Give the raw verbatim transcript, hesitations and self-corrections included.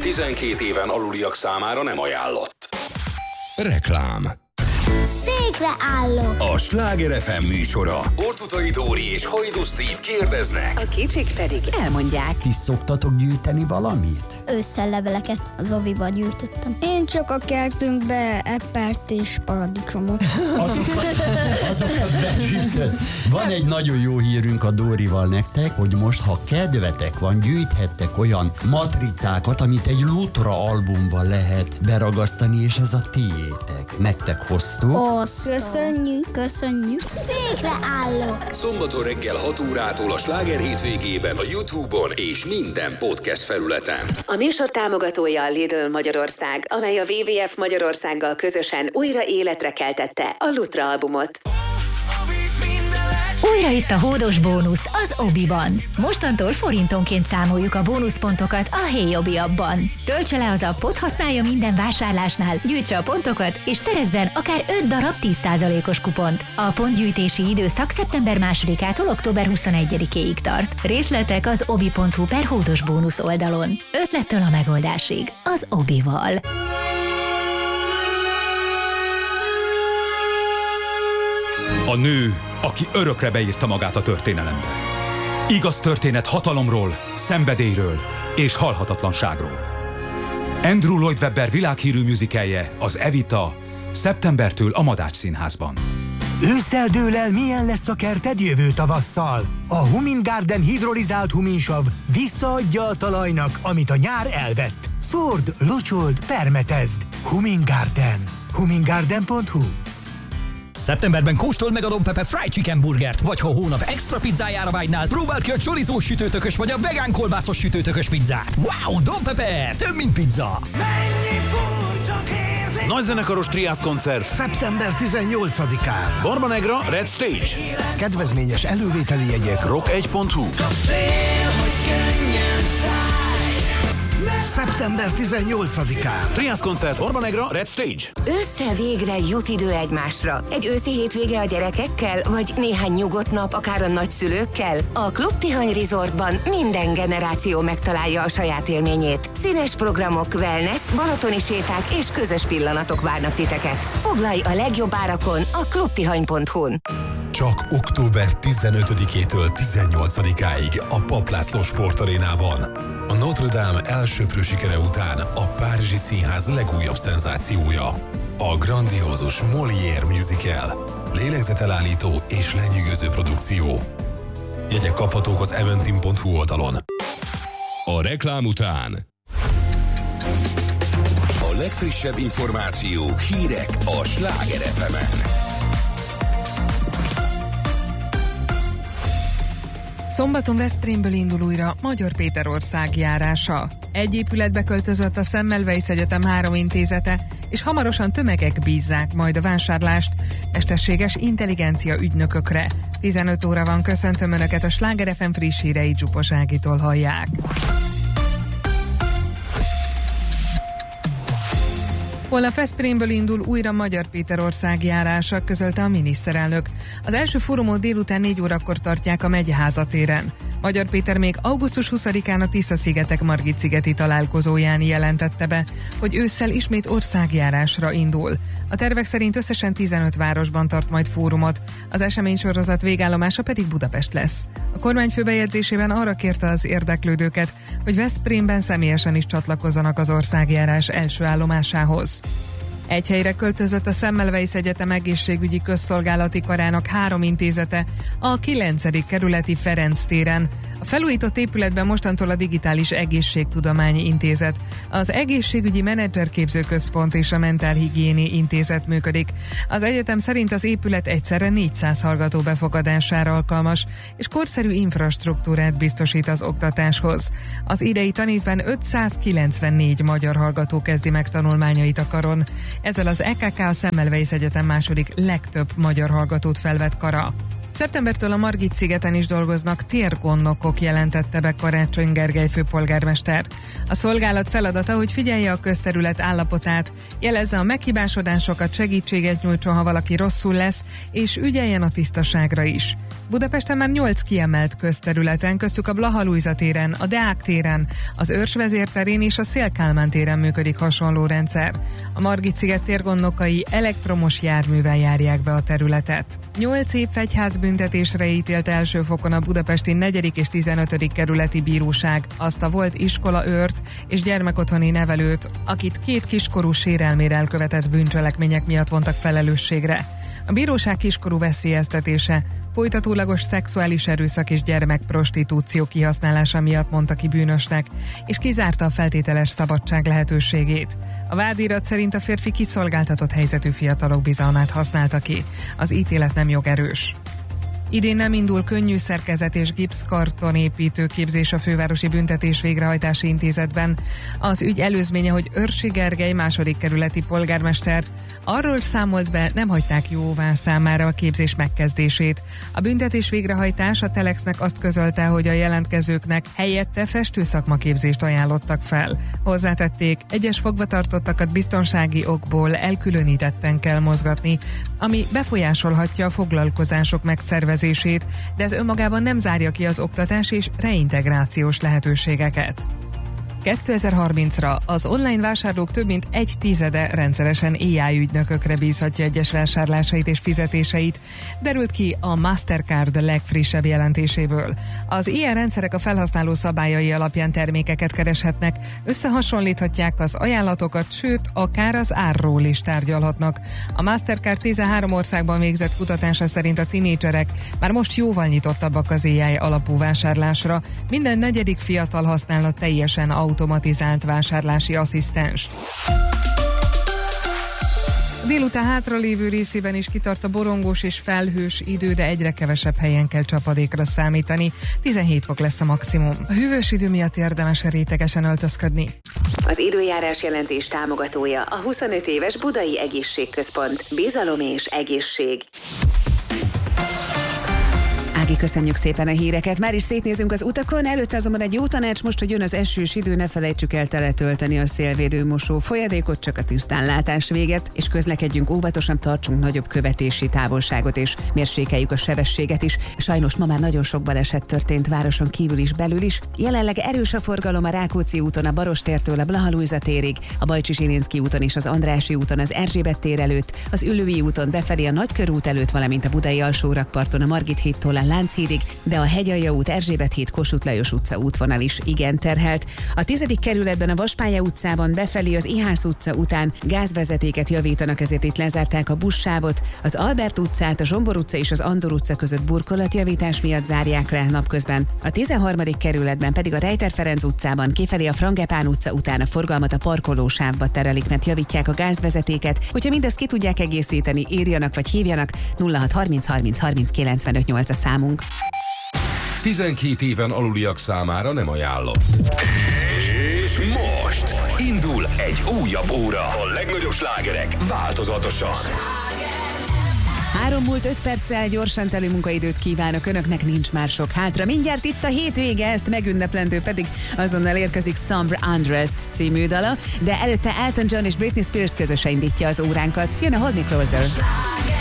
tizenkét éven aluliak számára nem ajánlott. Reklám. Székre állok. A Sláger ef em műsora. Ortutai Dóri és Hajdú Steve kérdeznek. A kicsik pedig elmondják. Ti szoktatok gyűjteni valamit? Ősszel leveleket az oviban gyűjtöttem. Én csak a kertünkbe eppert és paradicsomot. Azokat, azokat begyűjtött. Van egy nagyon jó hírünk a Dórival nektek, hogy most, ha kedvetek van, gyűjthettek olyan matricákat, amit egy Lutra albumban lehet beragasztani, és ez a tiétek. Nektek hoztuk. Osztom. Köszönjük, köszönjük. Székre állok. Szombaton reggel hat órától a Sláger hétvégében a YouTube-on és minden podcast felületen. A műsor támogatója a Lidl Magyarország, amely a dupla vé vé ef Magyarországgal közösen újra életre keltette a Lutra albumot. Újra itt a hódos bónusz az Obiban. Mostantól forintonként számoljuk a bónuszpontokat a Hey Obi appban. Töltse le az appot, használja minden vásárlásnál, gyűjtse a pontokat, és szerezzen akár öt darab tíz százalékos kupont. A pontgyűjtési időszak szeptember másodikától október huszonegyedikéig tart. Részletek az obi pont hu per hódos bónusz oldalon. Ötlettől a megoldásig az Obival. A nő, aki örökre beírta magát a történelembe. Igaz történet hatalomról, szenvedélyről és halhatatlanságról. Andrew Lloyd Webber világhírű musicalje, az Evita, szeptembertől a Madách Színházban. Ősszel dől el, milyen lesz a kerted jövő tavasszal. A Humin Garden hidrolizált huminsav visszaadja a talajnak, amit a nyár elvett. Szórd, locsold, permetezd. Humin Garden. humin garden pont hu. Szeptemberben kóstold meg a Don Pepe Fried Chicken burgert, vagy ha a hónap extra pizzájára vágynál, próbáld ki a chorizós sütőtökös vagy a vegán kolbászos sütőtökös pizzát. Wow, Don Pepe, több mint pizza! Nagyzenekaros Triász koncert szeptember tizennyolcadikán. Barbanegra Red Stage. Kedvezményes elővételi jegyek rock egy pont hu. szeptember tizennyolcadikán. Triász koncert Barbanegra Red Stage. Ősszel végre jut idő egymásra. Egy őszi hétvége a gyerekekkel, vagy néhány nyugodt nap akár a nagyszülőkkel? A Klub Tihany Resortban minden generáció megtalálja a saját élményét. Színes programok, wellness, balatoni séták és közös pillanatok várnak titeket. Foglalj a legjobb árakon a klubtihany pont hu-n. Csak október tizenötödikétől tizennyolcadikáig a Papp László Sportarénában. A Notre Dame elsöprő sikere után a Párizsi Színház legújabb szenzációja. A grandiózus Molière musical. Lélegzetelállító és lenyűgöző produkció. Jegyek kaphatók az eventim pont hu oldalon. A reklám után a legfrissebb információk, hírek a Sláger ef emen. Szombaton Veszprémből indul újra Magyar Péter ország járása. Egy épületbe költözött a Semmelweis Egyetem három intézete, és hamarosan tömegek bízzák majd a vásárlást mesterséges intelligencia ügynökökre. tizenöt óra van, köszöntöm Önöket, a Sláger ef em friss híreit Zsupos Ágitól hallják. Holnap Veszprémből indul újra Magyar Péter ország járása, közölte a miniszterelnök. Az első fórumot délután négy órakor tartják a Megyeháza téren. Magyar Péter még augusztus huszadikán a Tisza-szigetek Margit-szigeti találkozóján jelentette be, hogy ősszel ismét országjárásra indul. A tervek szerint összesen tizenöt városban tart majd fórumot, az eseménysorozat végállomása pedig Budapest lesz. A kormányfő bejegyzésében arra kérte az érdeklődőket, hogy Veszprémben személyesen is csatlakozzanak az országjárás első állomásához. Egy helyre költözött a Semmelweis Egyetem egészségügyi közszolgálati karának három intézete a kilencedik kerületi Ferenc téren. A felújított épületben mostantól a Digitális Egészségtudományi Intézet, az Egészségügyi Menedzserképző Központ és a Mentálhigiéni Intézet működik. Az egyetem szerint az épület egyszerre négyszáz hallgató befogadására alkalmas, és korszerű infrastruktúrát biztosít az oktatáshoz. Az idei tanévben ötszázkilencvennégy magyar hallgató kezdi meg tanulmányait a karon. Ezzel az é ká ká a Semmelweis Egyetem második legtöbb magyar hallgatót felvett kara. Szeptembertől a Margit-szigeten is dolgoznak térgondnokok, jelentette be Karácsony Gergely főpolgármester. A szolgálat feladata, hogy figyelje a közterület állapotát, jelezze a meghibásodásokat, segítséget nyújtson, ha valaki rosszul lesz, és ügyeljen a tisztaságra is. Budapesten már nyolc kiemelt közterületen, köztük a Blaha Lujza téren, a Deák téren, az Őrs Vezér terén és a Széll Kálmán téren működik hasonló rendszer. A Margit-sziget térgondnokai elektromos járművel járják be a területet. Nyolc év fegyházbüntetésre ítélt első fokon a budapesti negyedik és tizenötödik kerületi bíróság azt a volt iskolaőrt és gyermekotthoni nevelőt, akit két kiskorú sérelmére elkövetett bűncselekmények miatt vontak felelősségre. A bíróság kiskorú veszélyeztetése, folytatólagos szexuális erőszak és gyermekprostitúció kihasználása miatt mondta ki bűnösnek, és kizárta a feltételes szabadság lehetőségét. A vádirat szerint a férfi kiszolgáltatott helyzetű fiatalok bizalmát használta ki. Az ítélet nem jogerős. Idén nem indul könnyű szerkezet és gipszkartonépítő képzés a Fővárosi Büntetés Végrehajtási Intézetben. Az ügy előzménye, hogy Őrsi Gergely második kerületi polgármester arról számolt be, nem hagyták jóvá számára a képzés megkezdését. A büntetés végrehajtás a Telexnek azt közölte, hogy a jelentkezőknek helyette festőszakmaképzést ajánlottak fel. Hozzátették, egyes fogvatartottakat biztonsági okból elkülönítetten kell mozgatni, ami befolyásolhatja a foglalkozások megszervezését, de ez önmagában nem zárja ki az oktatás és reintegrációs lehetőségeket. kétezer-harmincra az online vásárlók több mint egy tizede rendszeresen á i ügynökökre bízhatja egyes vásárlásait és fizetéseit, derült ki a Mastercard legfrissebb jelentéséből. Az ilyen rendszerek a felhasználó szabályai alapján termékeket kereshetnek, összehasonlíthatják az ajánlatokat, sőt, akár az árról is tárgyalhatnak. A Mastercard tizenhárom országban végzett kutatása szerint a tinédzserek már most jóval nyitottabbak az á i alapú vásárlásra, minden negyedik fiatal használna teljesen automatizált vásárlási asszisztenst. Délután hátralévő részében is kitart a borongós és felhős idő, de egyre kevesebb helyen kell csapadékra számítani. tizenhét fok lesz a maximum. A hűvös idő miatt érdemes rétegesen öltözködni. Az időjárás jelentés támogatója a huszonöt éves Budai Egészségközpont. Bizalom és egészség. Ági, köszönjük szépen a híreket. Már is szétnézünk az utakon, előtte azonban egy jó tanács, most, hogy jön az esős idő, ne felejtsük el teletölteni a szélvédő mosó folyadékot, csak a tisztánlátás véget, és közlekedjünk óvatosan, tartsunk nagyobb követési távolságot, és mérsékeljük a sebességet is. Sajnos ma már nagyon sok baleset történt városon kívül is, belül is. Jelenleg erős a forgalom a Rákóczi úton, a Barostértől a Blaha Lujza térig, a Bajcsi Zsilinszky úton és az Andrássy úton az Erzsébet tér előtt, az Üllői úton befelé a Nagykörút előtt, valamint a Budai alsórakparton a Margit hídtól a Lánchídig, de a Hegyalja út, Erzsébet híd, Kossuth Lajos utca útvonal is igen terhelt. A tizedik kerületben a Vaspálya utcában befelé az Ihász utca után gázvezetéket javítanak, ezért itt lezárták a buszsávot. Az Albert utcát, a Zsombor utca és az Andor utca között burkolatjavítás miatt zárják le napközben. A tizenharmadik kerületben pedig a Rejter Ferenc utcában kifelé a Frangepán utca után a forgalmat a parkolósávba terelik, mert javítják a gázvezetéket. Hogyha mindezt ki tudják egészíteni, írjanak vagy hívjanak, nulla hat harminc harminc harminc kilencvenöt nyolc a számunk. tizenkét éven aluliak számára nem ajánlott. És most indul egy újabb óra. A legnagyobb slágerek változatosan. Három múlt öt perccel gyorsan telő munkaidőt kívánok önöknek, nincs már sok hátra. Mindjárt itt a hétvége, ezt megünneplendő pedig azonnal érkezik Sombre Undressed című dala, de előtte Elton John és Britney Spears közösen indítja az óránkat. Jön a Hold Me Closer.